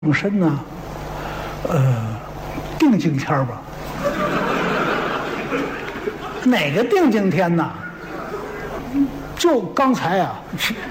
更深呢，定睛天吧。哪个定睛天呢？就刚才啊，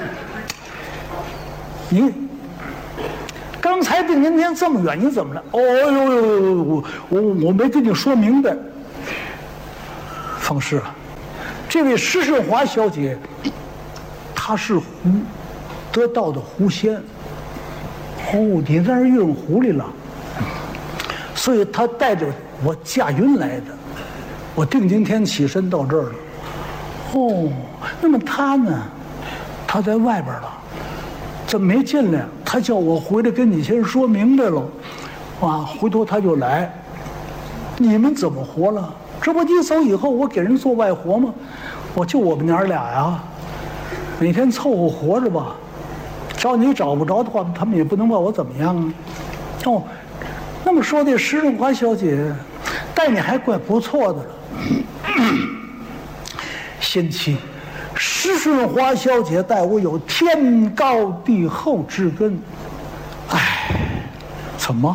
你刚才定睛天这么远，你怎么了？哦呦，我没跟你说明白。方士啊，这位施胜华小姐，她是得道的狐仙。哦，你在那儿遇上狐狸了，所以她带着我驾云来的。我定睛天起身到这儿了。哦，那么她呢？她在外边了，怎么没进来？她叫我回来跟你先说明白了。啊，回头她就来。你们怎么活了？这不你走以后，我给人做外活吗？我就我们娘俩呀，每天凑合活着吧。找你找不着的话，他们也不能把我怎么样啊。哦，那么说这施润华小姐待你还怪不错的了。贤妻，施润华小姐待我有天高地厚之根。哎，怎么？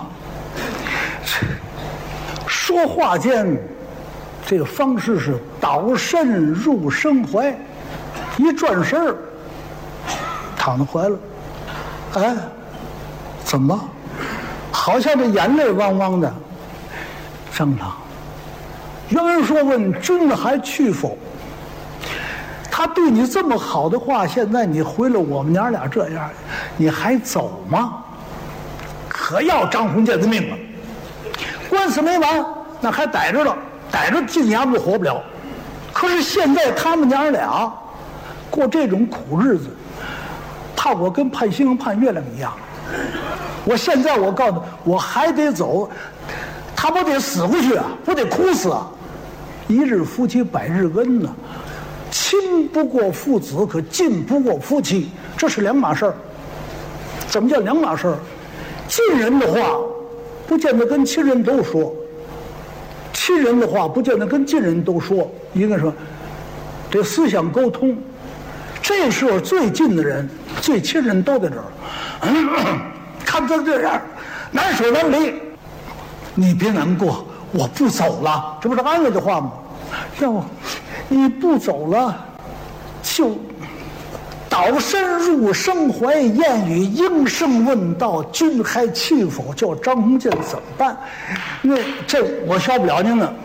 说话间，这个方式是导身入生怀，一转身儿躺在怀了。哎，怎么？好像这眼泪汪汪的。张郎，袁说问君还去否？他对你这么好的话，现在你回了我们娘俩这样，你还走吗？可要张鸿渐的命了！官司没完，那还逮着了，逮着进衙门活不了。可是现在他们娘俩过这种苦日子，怕我跟盼星星盼月亮一样。我现在我告诉你，我还得走，他不得死过去啊，不得哭死啊！一日夫妻百日恩呢，亲不过父子，可近不过夫妻，这是两码事儿。怎么叫两码事儿？近人的话，不见得跟亲人都说；亲人的话，不见得跟近人都说。应该说，得思想沟通。这时候最近的人、最亲人都在这儿。看他这样，难舍难离。你别难过，我不走了，这不是安慰的话吗？要你不走了，就导身入生怀。燕语应声问道：“君还去否？”叫张鸿渐怎么办？那这我消不了您了。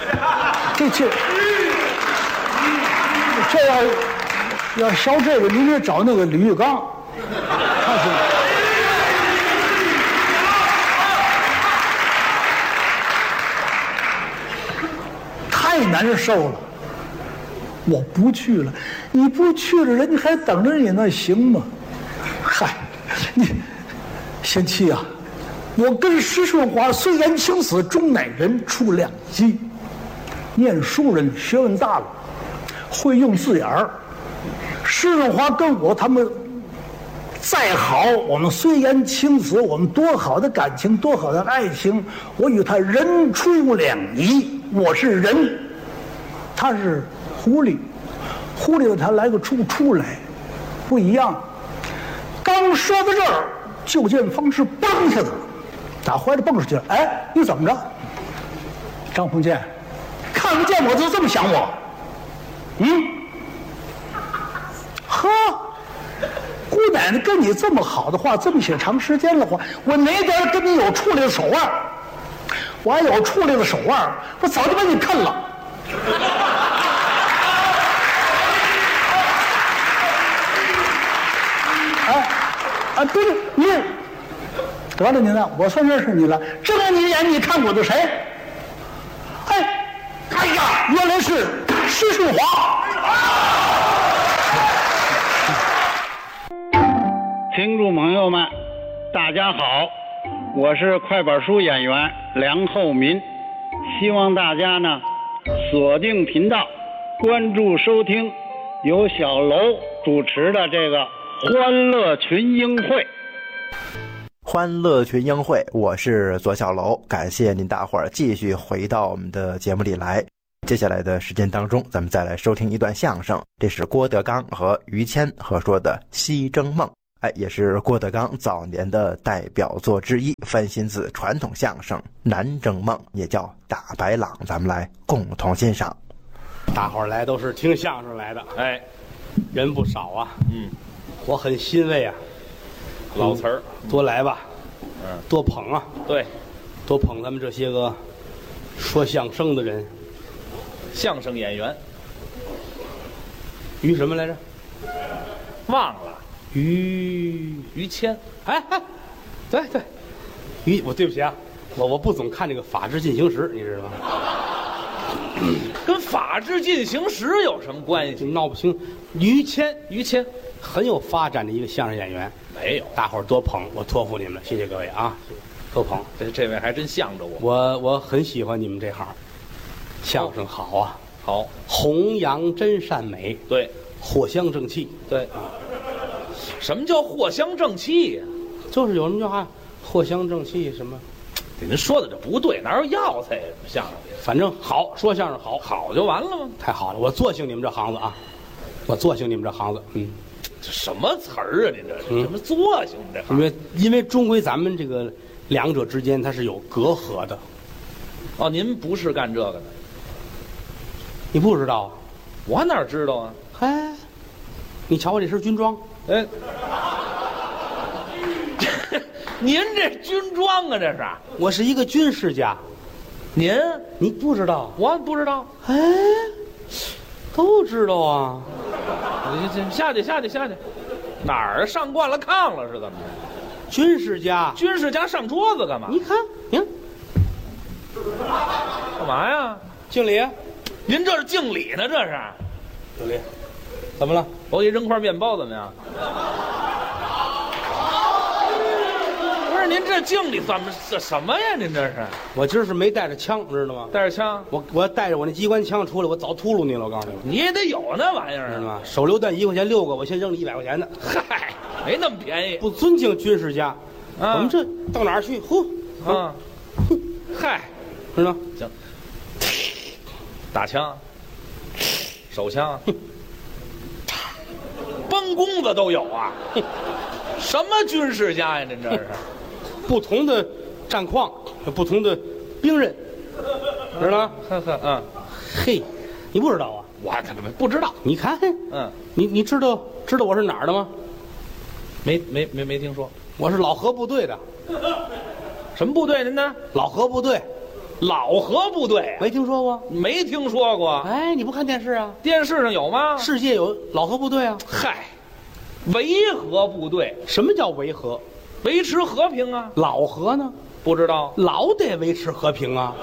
这要消这个，您得找那个李玉刚，他是。太难受了，我不去了。你不去了，人家还等着你，那行吗？嗨，你贤妻啊，我跟施顺华虽然青死，终乃人畜两机。念书人，学问大了，会用字眼儿。施顺华跟我他们再好，我们虽然青死，我们多好的感情，多好的爱情，我与他人畜两仪。我是人，他是狐狸，狐狸他来个出来，不一样。刚说到这儿，就见方士蹦下子了，打怀里蹦出去了。哎，你怎么着？张鸿渐，看不见我就这么想我？呵，姑奶奶跟你这么好的话，这么些长时间了话，我哪点跟你有处理的手腕？我还有处理的手腕，我早就把你啃了。对了，你得了，你呢？我算认识你了。睁着你眼，你看我的谁？哎呀，原来是施顺华。 听众朋友们，大家好，我是快板书演员梁厚民，希望大家呢锁定频道，关注收听由小楼主持的这个欢乐群英会。 欢乐群英会，我是左小楼，感谢您大伙儿继续回到我们的节目里来。接下来的时间当中，咱们再来收听一段相声，这是郭德纲和于谦合说的《西征梦》。 也是郭德纲早年的代表作之一，翻新自传统相声《南征梦》，也叫大白朗，咱们来共同欣赏。 大伙儿来都是听相声来的，哎，人不少啊，我很欣慰啊。 老词儿， 多来吧，多捧啊， 对， 多捧咱们这些个说相声的人。 相声演员于什么来着？ 忘了，于谦。 哎，对，我对不起啊，我不总看这个《法制进行时》，你知道吗？ 跟《法制进行时》有什么关系？ 闹不清。于谦很有发展的一个相声演员。 没有， 大伙儿多捧，我托付你们了，谢谢各位啊，多捧。 这位还真向着我。 我很喜欢你们这行，相声好啊， 好， 弘扬真善美， 对， 藿香正气， 对。什么叫藿香正气呀？ 就是有什么叫啊，藿香正气什么？ 您说的这不对，哪有药材呀？相声里反正好，说相声好就完了吗？ 太好了，我做兴你们这行子啊，我做兴你们这行子， 这什么词儿啊？您这什么作性？这因为终归咱们这个两者之间它是有隔阂的。 哦，您不是干这个的， 你不知道啊？ 我哪知道啊？ 嗨，你瞧我这身军装， 哎，您这军装啊，这是？ 我是一个军事家。你不知道？ 我不知道。 哎，都知道啊。 下去，哪儿上惯了炕了是怎么着？ 军事家上桌子干嘛？ 你看， 干嘛呀？ 敬礼。 您这是敬礼呢？这是敬礼。怎么了？ 我给你扔块面包怎么样？不是您这敬礼怎么这什么呀？您这是？ 我今儿是没带着枪，知道吗？ 带着枪？ 我带着我那机关枪出来，我早秃噜你了。我告诉你， 你也得有那玩意儿知道吗？手榴弹1块钱6个，我先扔你100块钱的。 嗨，没那么便宜。 不尊敬军事家，我们这到哪儿去？ 嗨， 知道吗？ 行，打枪，手枪，崩弓子都有啊！什么军事家呀？您这是不同的战况，不同的兵刃，知道吗？嘿，你不知道啊？ 我怎么不知道？ 你看，你知道我是哪儿的吗？ 没听说。 我是老河部队的。 什么部队？您呢？ 老河部队。 老河部队没听说过？ 没听说过。 哎，你不看电视啊？ 电视上有吗？ 世界有老河部队啊。 嗨，维和部队。 什么叫维和？ 维持和平啊。 老和呢？ 不知道。 老得维持和平啊。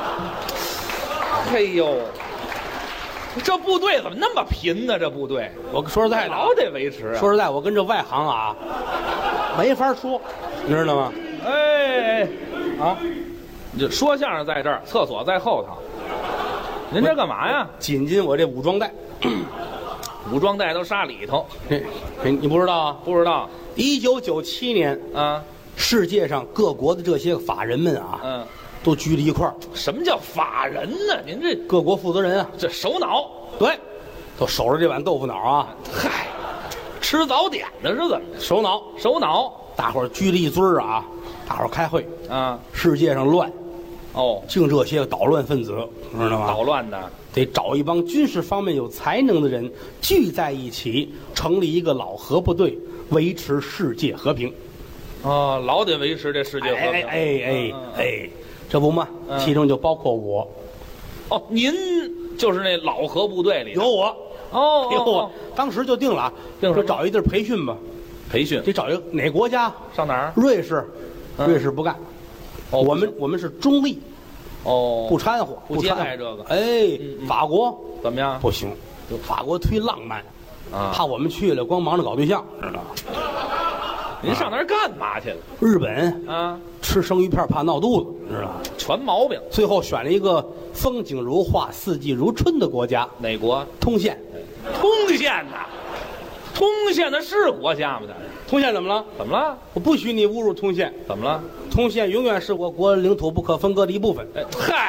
嘿呦，这部队怎么那么贫呢？这部队， 我说实在的， 老得维持。 说实在，我跟这外行啊，没法说，你知道吗？ 哎，你就说相声在这儿，厕所在后头。您这干嘛呀？ 紧紧我这武装带， 武装带都杀里头。 你不知道啊？ 不知道。 1997年啊，世界上各国的这些个法人们啊，都聚在一块儿。 什么叫法人呢？您这各国负责人啊， 这首脑对，都守着这碗豆腐脑啊。 嗨，吃早点的是怎么着？ 首脑，大伙儿聚了一堆儿啊，大伙儿开会啊。世界上乱，净这些个捣乱分子，知道吗？ 捣乱的得找一帮军事方面有才能的人聚在一起，成立一个老河部队，维持世界和平。 老得维持这世界和平。 哎，这不嘛，其中就包括我。 您就是那老河部队里有我。有我，当时就定了，说找一地儿培训吧。 培训得找一个哪国家？ 上哪儿？ 瑞士。瑞士不干。我们是中立。不掺和， 不接待这个。 法国怎么样？ 不行，法国忒浪漫怕我们去了光忙着搞对象，知道吗？ 您上那儿干嘛去了？ 日本吃生鱼片怕闹肚子，知道吗？ 全毛病。 最后选了一个风景如画、四季如春的国家。 哪国？ 通县。 通县呐？通县的是国家吗？ 通县怎么了？ 怎么了？ 我不许你侮辱通县。 怎么了？ 通县永远是我国领土不可分割的一部分。 嗨，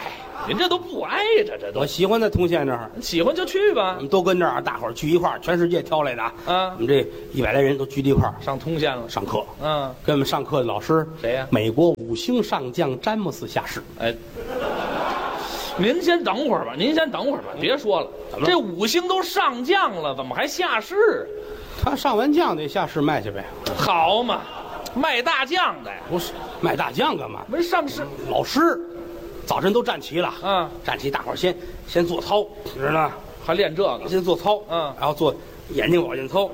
您这都不挨着，这都我喜欢在通县这儿， 喜欢就去吧我。们都跟这儿，大伙儿聚一块儿，全世界挑来的啊。 啊我们这100来人都聚在一块儿上通县了。 上课。 嗯， 跟我们上课的老师谁呀美国5星上将詹姆斯下士。 哎，您先等会儿吧，您先等会儿吧，别说了。 怎么了这5星都上将了，怎么还下士？ 他上完将得下士卖去呗。 好嘛，卖大酱的呀， 不是卖大将干嘛？ 没上市。 老师早晨都站齐了，站齐，大伙儿先做操，知道吗？ 还练这个， 先做操，然后做眼睛保健操，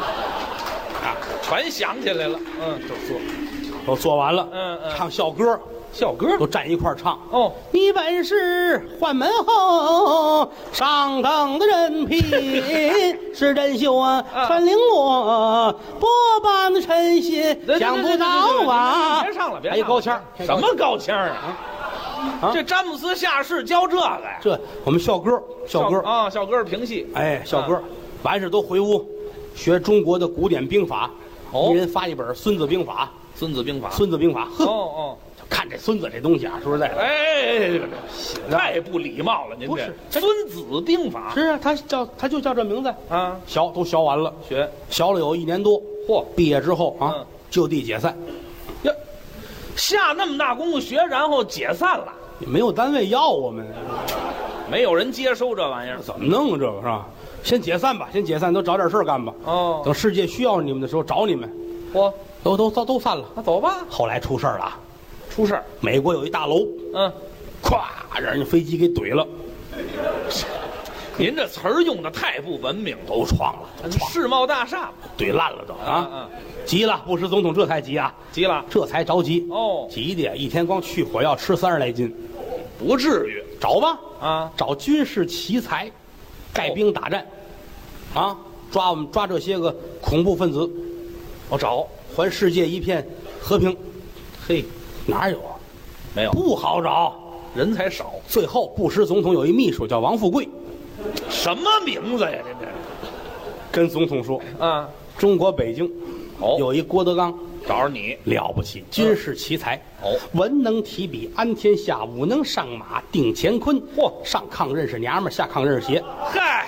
全想起来了。 都做完了，唱校歌， 校歌都站一块儿唱。 哦， 你本是宦门后上等的人品，是真秀啊，穿绫罗，波般的称心，想不到啊！ 别唱了，别还有高腔， 什么高腔啊？这詹姆斯下士教这个呀？ 这我们校歌啊，校歌是评戏。 哎，校歌完事都回屋学中国的古典兵法，一人发一本《孙子兵法》。 孙子兵法， 呵，看这孙子这东西啊，说实在的， 太不礼貌了，您这不是孙子兵法是啊，他就叫这名字啊， 都学完了，学了有1年多，毕业之后啊，就地解散， 呀，下那么大功夫学，然后解散了， 也没有单位要我们， 没有人接收这玩意儿， 怎么弄啊？这个是吧？先解散吧，都找点事儿干吧。 哦， 等世界需要你们的时候找你们。都散了， 那走吧。 后来出事儿了， 出事儿， 美国有一大楼，咵让人家飞机给怼了。 您这词儿用的太不文明， 都撞了， 世贸大厦怼烂了都啊！急了，布什总统这才急啊， 急了， 这才着急哦， 急的一天光去火药吃30来斤， 不至于， 找吧啊， 找军事奇才，带兵打战，啊，抓这些个恐怖分子。找还世界一片和平，嘿，哪有啊？ 没有， 不好找， 人才少。 最后，布什总统有一秘书叫王富贵， 什么名字呀？这跟总统说啊， 中国北京有一郭德纲， 找着你了不起，军事奇才文能提笔安天下，武能上马定乾坤。上炕认识娘们，下炕认识鞋。 嗨，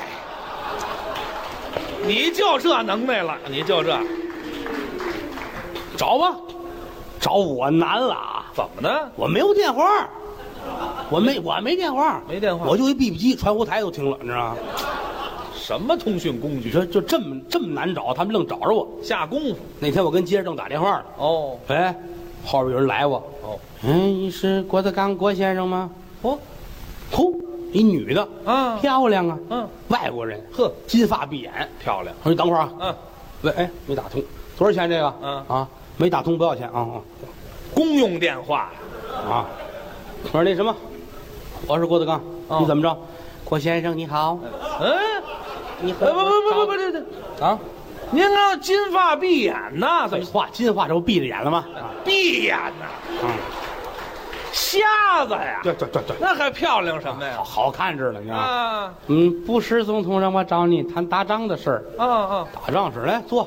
你就这能耐了，你就这。 找吧，找我难了啊！ 怎么呢？ 我没有电话，我没电话， 没电话， 我就一 BB 机，传呼台都停了，你知道吗？ 什么通讯工具？ 就这么难找，他们愣找着我， 下功夫。 那天我跟街上正打电话呢。 哦， 哎，后边有人来我。哦，你是郭德纲郭先生吗？一女的，漂亮啊，外国人，金发碧眼， 漂亮。 我说你等会儿啊，喂，没打通。多少钱这个？没打通不要钱啊！ 公用电话啊！我说那什么，我是郭德纲，你怎么着？郭先生你好，你好， 不这啊！您那金发碧眼呐？怎么话金发这不闭着眼了吗？ 闭眼呐！瞎子呀！ 对， 那还漂亮什么呀？ 好看着呢，你知道吗？ 布什总统让我找你谈打仗的事儿。打仗事来坐。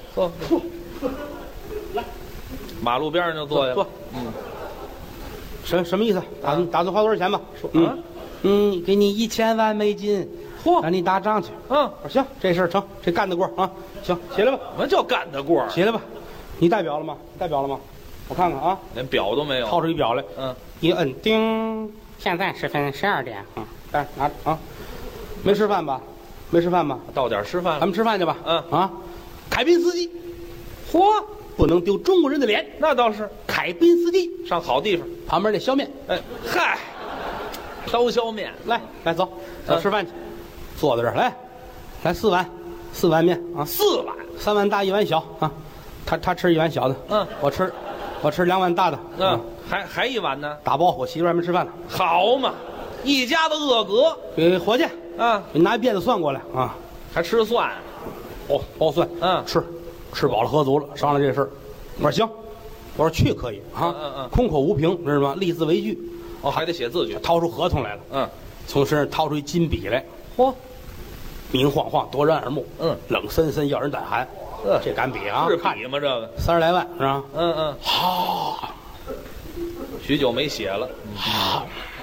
来， 马路边上就坐下。 坐。什么意思？打算花多少钱吧？说给你1000万美金，让你打仗去。行，这事儿成，这干得过啊！行，起来吧。 什么叫干得过？ 起来吧。你带表了吗？我看看啊， 连表都没有。 掏出一表来，一摁叮，现在时分12点。但是拿着啊，没吃饭吧？ 到点吃饭了， 咱们吃饭去吧。凯宾斯基，不能丢中国人的脸。 那倒是， 凯宾斯基上好地方， 旁边那削面， 嗨，刀削面， 来走吃饭去。坐在这儿，来4碗面啊 ，4碗 ，3碗大1碗小啊。他吃1碗小的，我吃2碗大的， 还1碗呢。 打包，我媳妇还没吃饭呢。 好嘛，一家子饿嗝。 给伙计给拿辫子蒜过来啊， 还吃蒜， 包蒜，吃饱了喝足了，商量这事儿。我说行，我说去可以啊，空口无凭，知道吗？立字为据。 还得写字据。 掏出合同来了，从身上掏出一金笔来，明晃晃，夺人耳目，冷森森，要人胆寒。这敢比啊？ 是笔吗？这个 30来万是吧？ 好，许久没写了。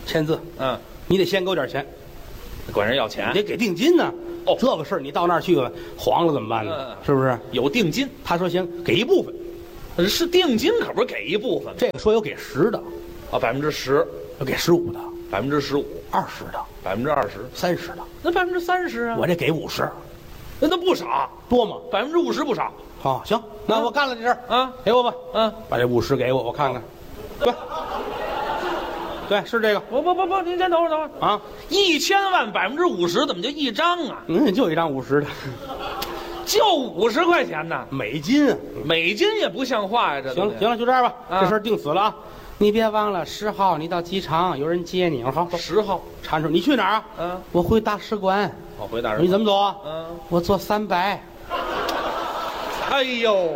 签字， 嗯， 你得先给我点钱， 管人要钱你，得给定金呢。 哦这个事儿你到那儿去了，黄了怎么办呢？是不是？ 有定金， 他说行，给一部分。 是定金，可不是给一部分。 这个说有给10的， 啊，10%， 有给15的 15%， ，20的 20%， ，30的， 那30%啊， 我这给50， 那不少， 多吗？ 50%不少。 哦，行，那我干了这事儿啊， 给我吧， 嗯， 把这50给我，我看看。对，对，是这个不，您先等会儿啊。 1000万50%，怎么就一张啊？ 就一张50的就50块钱呢？ 美金啊。 美金也不像话呀！这行了，行了，就这样吧， 啊这事儿定死了啊。你别忘了10号你到机场，有人接你。好 ，10号， 缠住你去哪儿啊？ 嗯， 我回大使馆。 我回大使馆。 你怎么走啊？ 嗯， 我坐300。 哎呦，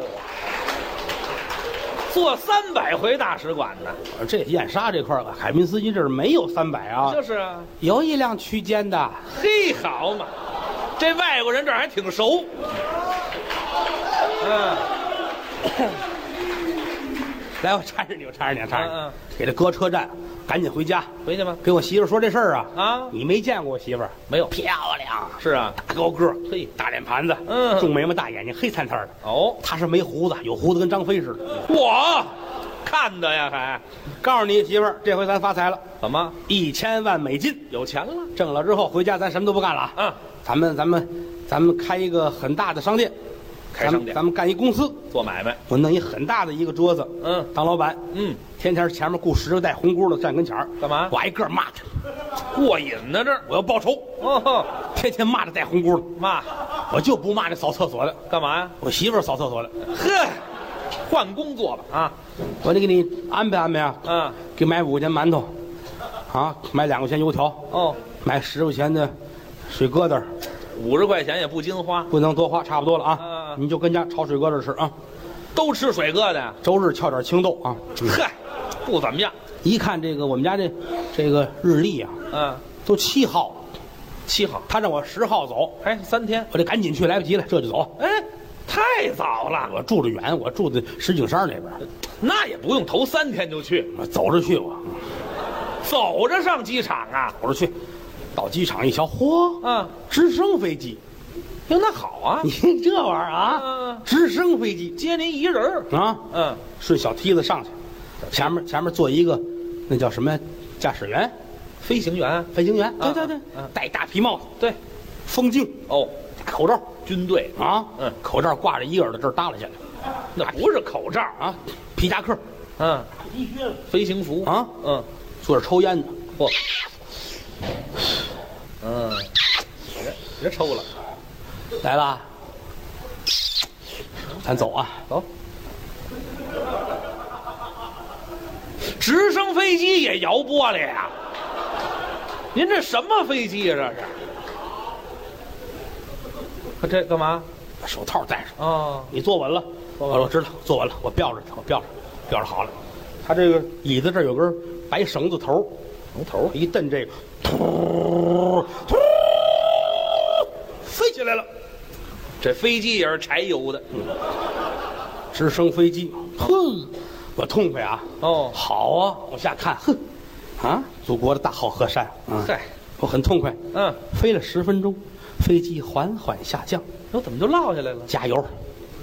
坐300回大使馆呢？ 这燕莎这块儿，海滨斯基这儿没有300啊， 就是啊， 有一辆区间的。 嘿，好嘛，这外国人这儿还挺熟。嗯， 来，我搀着你，掺着你， 嗯， 给他搁车站，赶紧回家。 回去吧。 给我媳妇儿说这事儿啊。 啊， 你没见过我媳妇儿？ 没有。 漂亮， 是啊， 大高个儿， 嘿， 大脸盘子，重眉毛，大眼睛，黑灿灿的。 哦， 她是没胡子，有胡子跟张飞似的。 我看的呀，还告诉你媳妇儿，这回咱发财了怎么 ，1000万美金， 有钱了？ 挣了之后回家咱什么都不干了啊。 嗯， 咱们开一个很大的商店， 开商店， 咱们干一公司做买卖。 我弄一很大的一个桌子，当老板，天天前面雇10个带红箍的站跟前儿， 干嘛？ 我挨个骂他， 过瘾呢，这我要报仇。 哦， 天天骂这带红箍的， 骂， 我就不骂这扫厕所的。 干嘛呀？ 我媳妇儿扫厕所的。 呵，换工作了啊！ 我得给你安排安排啊。给买5块钱馒头，啊，买2块钱油条， 哦， 买10块钱的水疙瘩 ，50块钱也不禁花， 不能多花，差不多了啊。你就跟家炒水疙瘩吃啊。 都吃水疙瘩， 周日翘点青豆啊。 嗨，不怎么样。 一看这个我们家这个日历啊，都7号了 ，7号， 他让我10号走， 还3天， 我得赶紧去，来不及了，这就走。 哎，太早了， 我住着远，我住在石景山那边， 那也不用头3天就去， 我走着去，我走着上机场啊， 走着去，到机场一瞧，嚯，直升飞机， 哟，那好啊， 你这玩意儿啊，直升飞机接您一人啊，顺小梯子上去，前面坐一个，那叫什么驾驶员， 飞行员， 对，戴大皮帽子， 对， 风镜， 哦， 口罩， 军队啊，口罩挂着一耳朵这儿耷拉下来， 那不是口罩啊，皮夹克， 飞行服啊，坐着抽烟呢， 嚯，别抽了， 来了，咱走啊， 走。直升飞机也摇玻璃呀？您这什么飞机呀？这是？这干嘛？ 把手套戴上。 哦， 你坐稳了。我知道，坐稳了，我吊着，吊着好了。他这个椅子这儿有根白绳子头，一蹬这个，突，飞起来了。 这飞机也是柴油的， 直升飞机，哼，我痛快啊！ 哦， 好啊，往下看，哼，啊，祖国的大好河山， 嗨， 我很痛快。飞了10分钟，飞机缓缓下降。 我怎么就落下来了？ 加油！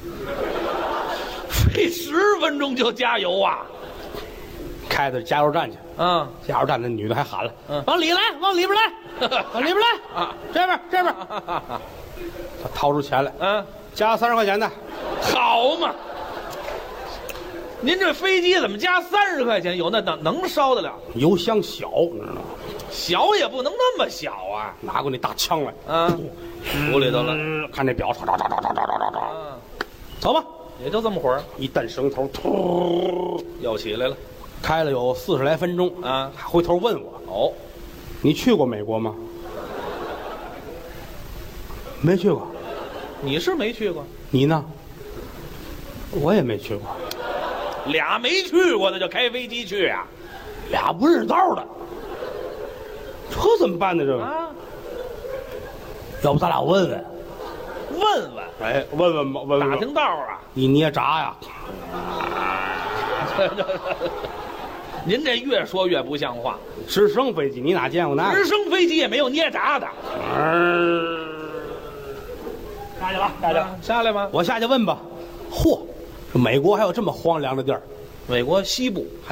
飞10分钟就加油啊！ 开到加油站去。加油站那女的还喊了：“往里来，往里边来，往里边来啊！这边。”他掏出钱来，加30块钱的， 好嘛！您这飞机怎么加30块钱？有那能烧得了？ 油箱小，你知道吗？ 小也不能那么小啊！ 拿过那大枪来， 屋里头了， 看这表，走吧， 也就这么会儿， 一蹬绳头，突， 要起来了， 开了有40来分钟啊！ 回头问我：“ 哦， 你去过美国吗？”没去过。 你是没去过， 你呢？我也没去过。 俩没去过的就开飞机去啊？ 俩不认道的，这怎么办呢？这个要不咱俩问问？哎，问吧，问打听道啊！ 一捏闸呀， 您这越说越不像话。 直升飞机你哪见过那个？ 直升飞机也没有捏闸的。 下去吧，下去吧， 下来吧。 我下去问吧。嚯，这美国还有这么荒凉的地儿？ 美国西部。